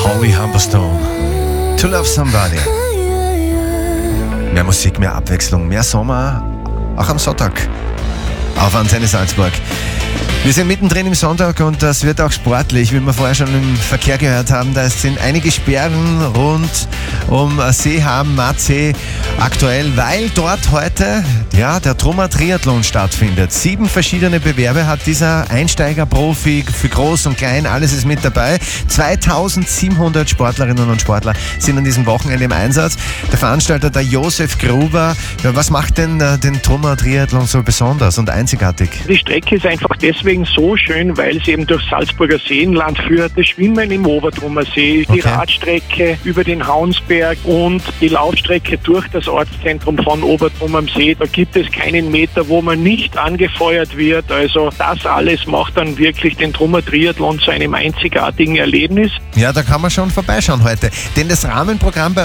Holly Humberstone. To Love Somebody. Mehr Musik, mehr Abwechslung, mehr Sommer. Auch am Sonntag. Auf Antenne Salzburg. Wir sind mittendrin im Sonntag und das wird auch sportlich, wie wir vorher schon im Verkehr gehört haben. Da sind einige Sperren rund um Seeham, Matzee aktuell, weil dort heute der Trummer Triathlon stattfindet. 7 verschiedene Bewerbe hat dieser Einsteigerprofi, für Groß und Klein, alles ist mit dabei. 2700 Sportlerinnen und Sportler sind an diesem Wochenende im Einsatz. Der Veranstalter, der Josef Gruber, was macht denn den Trummer Triathlon so besonders und einzigartig? Die Strecke ist einfach deswegen so schön, weil sie eben durch Salzburger Seenland führt. Das Schwimmen im Obertrummer See, die Radstrecke über den Haunsberg und die Laufstrecke durch das Ortszentrum von Obertrum am See. Da gibt es keinen Meter, wo man nicht angefeuert wird. Also das alles macht dann wirklich den Trummer Triathlon zu einem einzigartigen Erlebnis. Ja, da kann man schon vorbeischauen heute. Denn das Rahmenprogramm bei